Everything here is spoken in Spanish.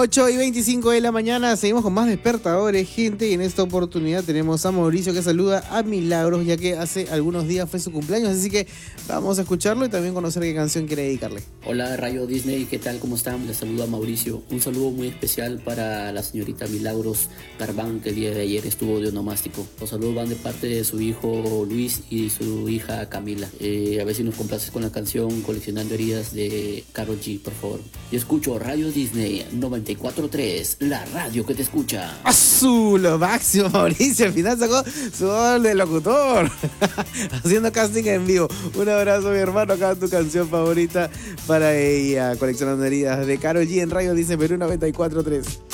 8:25 de la mañana, seguimos con más despertadores, gente, y en esta oportunidad tenemos a Mauricio que saluda a Milagros, ya que hace algunos días fue su cumpleaños, así que vamos a escucharlo y también conocer qué canción quiere dedicarle. Hola Radio Disney, ¿qué tal? ¿Cómo están? Les saluda Mauricio. Un saludo muy especial para la señorita Milagros Carbán, que el día de ayer estuvo de onomástico. Los saludos van de parte de su hijo Luis y su hija Camila. A ver si nos complaces con la canción Coleccionando Heridas de Karol G, por favor. Yo escucho Radio Disney 94.3, la radio que te escucha. ¡Azul! Lo máximo, Mauricio. Al final sacó su gol de locutor. Haciendo casting en vivo. Un abrazo, mi hermano. Acá tu canción favorita para ella. Coleccionando Heridas de Karol G en Radio Disney Perú 94.3.